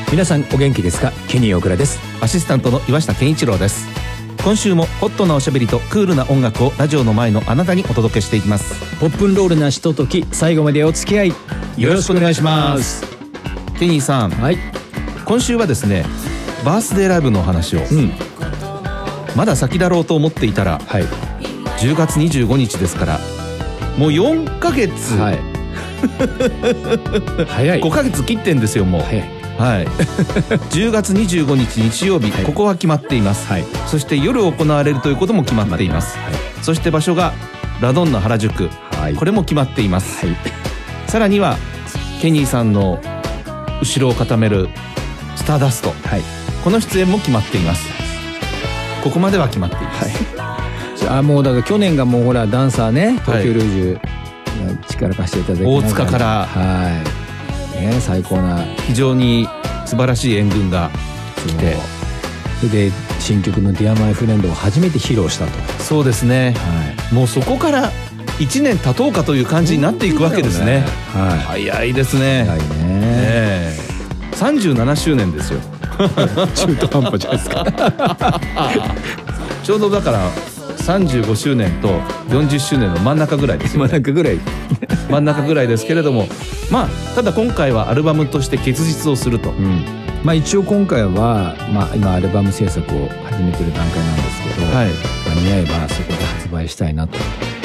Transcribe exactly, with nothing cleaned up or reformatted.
皆さんお元気ですか？ケニー大倉です。 アシスタントの岩下健一郎です。今週もホットなおしゃべりとクールな音楽をラジオの前のあなたにお届けしていきます。 ポップンロールなひととき、最後までお付き合いよろしくお願いします。 ケニーさん、 はい、 今週はですね、バースデーライブのお話を、うん、まだ先だろうと思っていたら、はい、じゅうがつにじゅうごにちですから、もうよんかげつ、はい、早いごかげつ切ってんですよ。もう早い、はい、じゅうがつにじゅうごにち日曜日、はい、ここは決まっています、はい、そして夜行われるということも決まっています、はい、そして場所がラドンナ原宿、はい、これも決まっています、はい、さらにはケニーさんの後ろを固めるスターダスト、はい、この出演も決まっています。ここまでは決まっています、 はい、あ、もうだから去年がもうほらダンサーね、東京ルージュ、はい、力貸していただいて、 大塚から、 はい、ね、最高な非常に素晴らしい援軍が来て、 それで新曲の Dear My Friend を初めて披露したと。 そうですね、はい、もうそこからいちねん経とうかという感じになっていくわけですね、はい、早いですね。 早いね、 えー、さんじゅうななしゅうねんですよ。 中途半端じゃないですか。 ちょうどだからさんじゅうごしゅうねんとよんじゅっしゅうねんの真ん中ぐらいですよね。 真ん中ぐらい真ん中ぐらいですけれども、まあただ今回はアルバムとして結実をすると、うん、 まあ一応今回は、まあ、今アルバム制作を始めてる段階なんですけど、はい、間に合えばそこで発売したいなと